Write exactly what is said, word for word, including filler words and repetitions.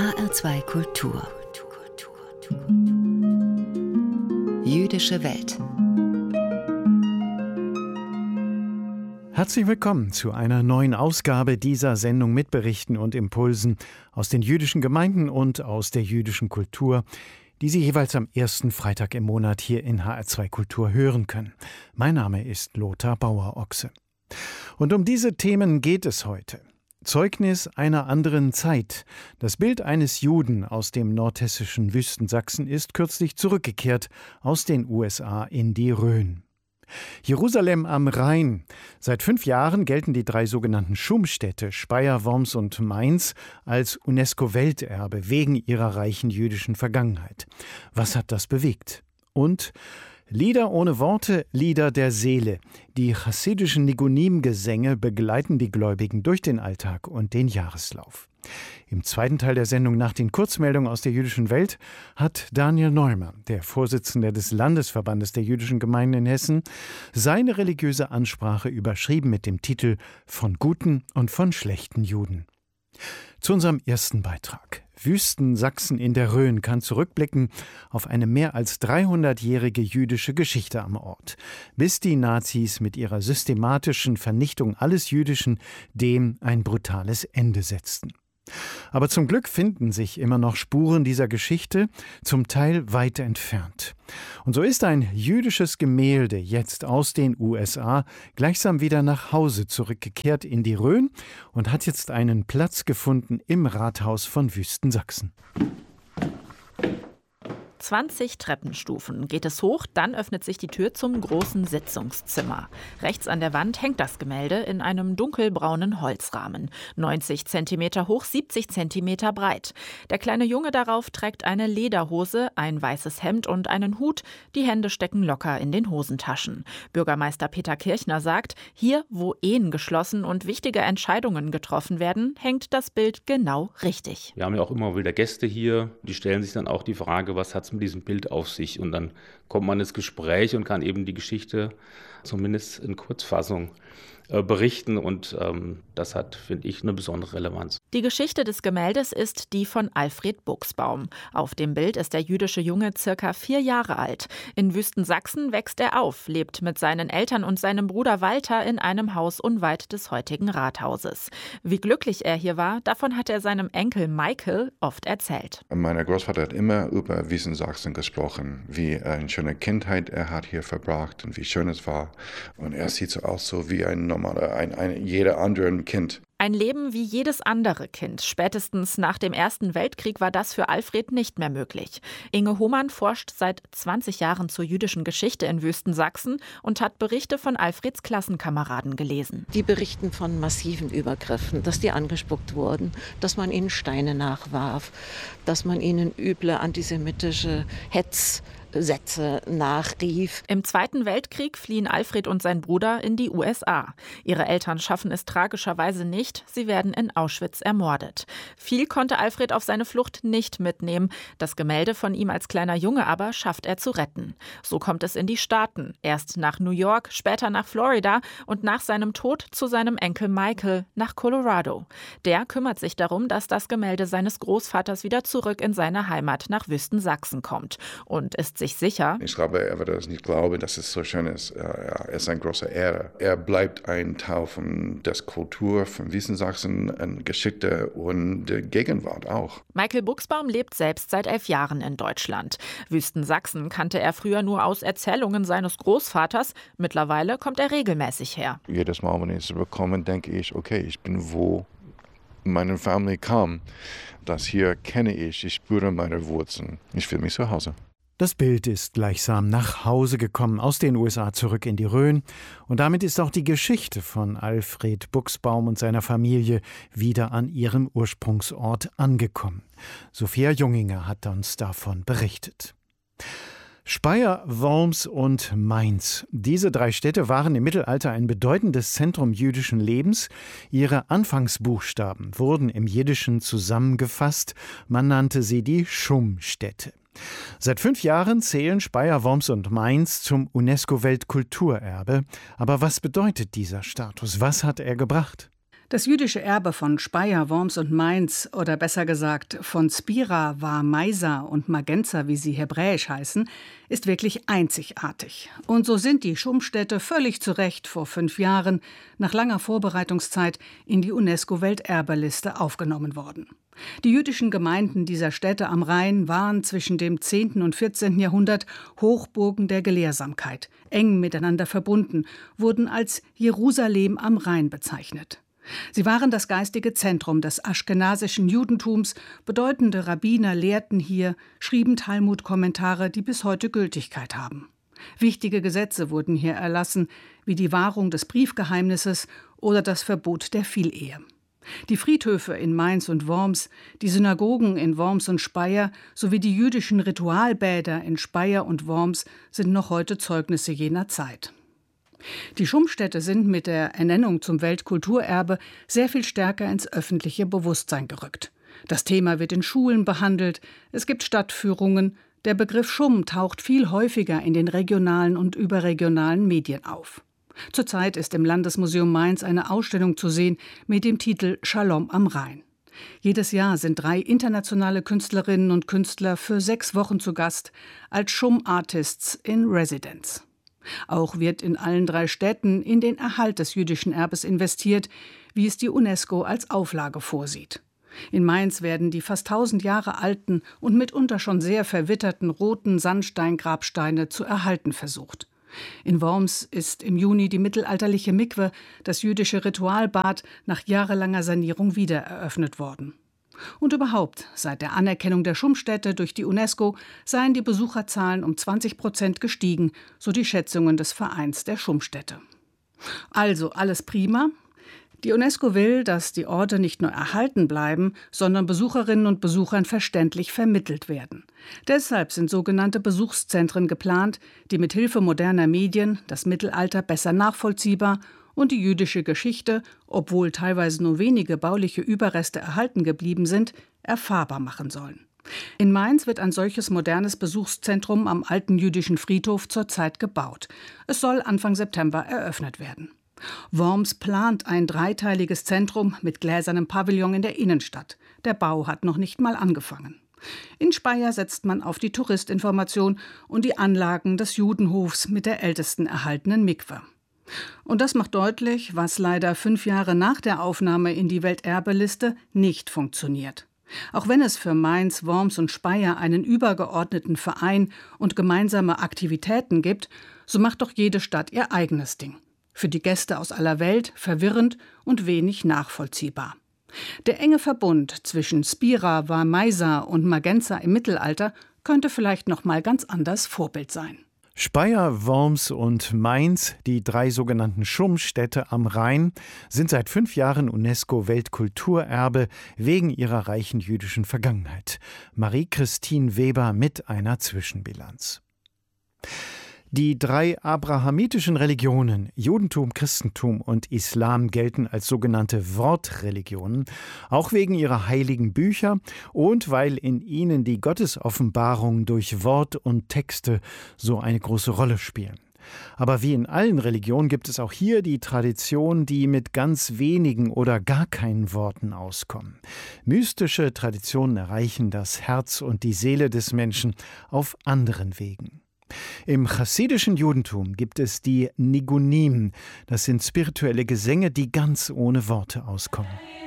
H R zwei Kultur. Jüdische Welt. Herzlich willkommen zu einer neuen Ausgabe dieser Sendung mit Berichten und Impulsen aus den jüdischen Gemeinden und aus der jüdischen Kultur, die Sie jeweils am ersten Freitag im Monat hier in H R zwei Kultur hören können. Mein Name ist Lothar Bauer-Ochse. Und um diese Themen geht es heute. Zeugnis einer anderen Zeit. Das Bild eines Juden aus dem nordhessischen Wüstensachsen ist kürzlich zurückgekehrt aus den U S A in die Rhön. Jerusalem am Rhein. Seit fünf Jahren gelten die drei sogenannten Schum-Städte Speyer, Worms und Mainz als UNESCO-Welterbe wegen ihrer reichen jüdischen Vergangenheit. Was hat das bewegt? Und Lieder ohne Worte, Lieder der Seele. Die chassidischen Nigunim-Gesänge begleiten die Gläubigen durch den Alltag und den Jahreslauf. Im zweiten Teil der Sendung nach den Kurzmeldungen aus der jüdischen Welt hat Daniel Neumer, der Vorsitzende des Landesverbandes der jüdischen Gemeinden in Hessen, seine religiöse Ansprache überschrieben mit dem Titel »Von guten und von schlechten Juden«. Zu unserem ersten Beitrag. Wüstensachsen in der Rhön kann zurückblicken auf eine mehr als dreihundertjährige jüdische Geschichte am Ort, bis die Nazis mit ihrer systematischen Vernichtung alles Jüdischen dem ein brutales Ende setzten. Aber zum Glück finden sich immer noch Spuren dieser Geschichte, zum Teil weit entfernt. Und so ist ein jüdisches Gemälde jetzt aus den U S A gleichsam wieder nach Hause zurückgekehrt in die Rhön und hat jetzt einen Platz gefunden im Rathaus von Wüstensachsen. zwanzig Treppenstufen geht es hoch, dann öffnet sich die Tür zum großen Sitzungszimmer. Rechts an der Wand hängt das Gemälde in einem dunkelbraunen Holzrahmen. neunzig Zentimeter hoch, siebzig Zentimeter breit. Der kleine Junge darauf trägt eine Lederhose, ein weißes Hemd und einen Hut. Die Hände stecken locker in den Hosentaschen. Bürgermeister Peter Kirchner sagt, hier, wo Ehen geschlossen und wichtige Entscheidungen getroffen werden, hängt das Bild genau richtig. Wir haben ja auch immer wieder Gäste hier, die stellen sich dann auch die Frage, was hat es mit diesem Bild auf sich? Und dann kommt man ins Gespräch und kann eben die Geschichte zumindest in Kurzfassung äh, berichten. Und ähm, das hat, finde ich, eine besondere Relevanz. Die Geschichte des Gemäldes ist die von Alfred Buchsbaum. Auf dem Bild ist der jüdische Junge circa vier Jahre alt. In Wüstensachsen wächst er auf, lebt mit seinen Eltern und seinem Bruder Walter in einem Haus unweit des heutigen Rathauses. Wie glücklich er hier war, davon hat er seinem Enkel Michael oft erzählt. Mein Großvater hat immer über Wüstensachsen gesprochen, wie eine schöne Kindheit er hat hier verbracht und wie schön es war. Und er sieht so aus so wie ein normaler, ein, ein jeder andere Kind. Ein Leben wie jedes andere Kind. Spätestens nach dem Ersten Weltkrieg war das für Alfred nicht mehr möglich. Inge Hohmann forscht seit zwanzig Jahren zur jüdischen Geschichte in Wüstensachsen und hat Berichte von Alfreds Klassenkameraden gelesen. Die berichten von massiven Übergriffen, dass die angespuckt wurden, dass man ihnen Steine nachwarf, dass man ihnen üble antisemitische Hetz Sätze nachrief. Im Zweiten Weltkrieg fliehen Alfred und sein Bruder in die U S A. Ihre Eltern schaffen es tragischerweise nicht, sie werden in Auschwitz ermordet. Viel konnte Alfred auf seine Flucht nicht mitnehmen. Das Gemälde von ihm als kleiner Junge aber schafft er zu retten. So kommt es in die Staaten. Erst nach New York, später nach Florida und nach seinem Tod zu seinem Enkel Michael nach Colorado. Der kümmert sich darum, dass das Gemälde seines Großvaters wieder zurück in seine Heimat nach Wüstensachsen kommt und ist sich sicher. Ich glaube, er wird das nicht glauben, dass es so schön ist. Er ist ein großer Ehre. Er bleibt ein Teil von der Kultur, von Wüstensachsen, Geschichte und Gegenwart auch. Michael Buchsbaum lebt selbst seit elf Jahren in Deutschland. Wüstensachsen kannte er früher nur aus Erzählungen seines Großvaters. Mittlerweile kommt er regelmäßig her. Jedes Mal, wenn ich zurückkomme, denke ich, okay, ich bin wo meine Familie kam. Das hier kenne ich, ich spüre meine Wurzeln. Ich fühle mich zu Hause. Das Bild ist gleichsam nach Hause gekommen, aus den U S A zurück in die Rhön. Und damit ist auch die Geschichte von Alfred Buchsbaum und seiner Familie wieder an ihrem Ursprungsort angekommen. Sophia Junginger hat uns davon berichtet. Speyer, Worms und Mainz. Diese drei Städte waren im Mittelalter ein bedeutendes Zentrum jüdischen Lebens. Ihre Anfangsbuchstaben wurden im Jiddischen zusammengefasst. Man nannte sie die Schum-Städte. Seit fünf Jahren zählen Speyer, Worms und Mainz zum UNESCO-Weltkulturerbe. Aber was bedeutet dieser Status? Was hat er gebracht? Das jüdische Erbe von Speyer, Worms und Mainz, oder besser gesagt von Spira, Var Maisa und Magenza, wie sie hebräisch heißen, ist wirklich einzigartig. Und so sind die Schummstätte völlig zu Recht vor fünf Jahren nach langer Vorbereitungszeit in die UNESCO-Welterbeliste aufgenommen worden. Die jüdischen Gemeinden dieser Städte am Rhein waren zwischen dem zehnten und vierzehnten Jahrhundert Hochburgen der Gelehrsamkeit, eng miteinander verbunden, wurden als Jerusalem am Rhein bezeichnet. Sie waren das geistige Zentrum des aschkenasischen Judentums, bedeutende Rabbiner lehrten hier, schrieben Talmud-Kommentare, die bis heute Gültigkeit haben. Wichtige Gesetze wurden hier erlassen, wie die Wahrung des Briefgeheimnisses oder das Verbot der Vielehe. Die Friedhöfe in Mainz und Worms, die Synagogen in Worms und Speyer sowie die jüdischen Ritualbäder in Speyer und Worms sind noch heute Zeugnisse jener Zeit. Die Schummstätte sind mit der Ernennung zum Weltkulturerbe sehr viel stärker ins öffentliche Bewusstsein gerückt. Das Thema wird in Schulen behandelt, es gibt Stadtführungen, der Begriff Schumm taucht viel häufiger in den regionalen und überregionalen Medien auf. Zurzeit ist im Landesmuseum Mainz eine Ausstellung zu sehen mit dem Titel Shalom am Rhein. Jedes Jahr sind drei internationale Künstlerinnen und Künstler für sechs Wochen zu Gast als Schumm-Artists in Residence. Auch wird in allen drei Städten in den Erhalt des jüdischen Erbes investiert, wie es die UNESCO als Auflage vorsieht. In Mainz werden die fast tausend Jahre alten und mitunter schon sehr verwitterten roten Sandsteingrabsteine zu erhalten versucht. In Worms ist im Juni die mittelalterliche Mikwe, das jüdische Ritualbad, nach jahrelanger Sanierung wieder eröffnet worden. Und überhaupt, seit der Anerkennung der Schummstätte durch die UNESCO seien die Besucherzahlen um zwanzig Prozent gestiegen, so die Schätzungen des Vereins der Schummstätte. Also alles prima. Die UNESCO will, dass die Orte nicht nur erhalten bleiben, sondern Besucherinnen und Besuchern verständlich vermittelt werden. Deshalb sind sogenannte Besuchszentren geplant, die mit Hilfe moderner Medien das Mittelalter besser nachvollziehbar und die jüdische Geschichte, obwohl teilweise nur wenige bauliche Überreste erhalten geblieben sind, erfahrbar machen sollen. In Mainz wird ein solches modernes Besuchszentrum am alten jüdischen Friedhof zurzeit gebaut. Es soll Anfang September eröffnet werden. Worms plant ein dreiteiliges Zentrum mit gläsernem Pavillon in der Innenstadt. Der Bau hat noch nicht mal angefangen. In Speyer setzt man auf die Touristinformation und die Anlagen des Judenhofs mit der ältesten erhaltenen Mikwe. Und das macht deutlich, was leider fünf Jahre nach der Aufnahme in die Welterbeliste nicht funktioniert. Auch wenn es für Mainz, Worms und Speyer einen übergeordneten Verein und gemeinsame Aktivitäten gibt, so macht doch jede Stadt ihr eigenes Ding. Für die Gäste aus aller Welt verwirrend und wenig nachvollziehbar. Der enge Verbund zwischen Spira, Var Maisa und Magenza im Mittelalter könnte vielleicht noch mal ganz anders Vorbild sein. Speyer, Worms und Mainz, die drei sogenannten Schummstädte am Rhein, sind seit fünf Jahren UNESCO-Weltkulturerbe wegen ihrer reichen jüdischen Vergangenheit. Marie-Christine Weber mit einer Zwischenbilanz. Die drei abrahamitischen Religionen, Judentum, Christentum und Islam, gelten als sogenannte Wortreligionen, auch wegen ihrer heiligen Bücher und weil in ihnen die Gottesoffenbarung durch Wort und Texte so eine große Rolle spielen. Aber wie in allen Religionen gibt es auch hier die Tradition, die mit ganz wenigen oder gar keinen Worten auskommen. Mystische Traditionen erreichen das Herz und die Seele des Menschen auf anderen Wegen. Im chassidischen Judentum gibt es die Nigunim, das sind spirituelle Gesänge, die ganz ohne Worte auskommen.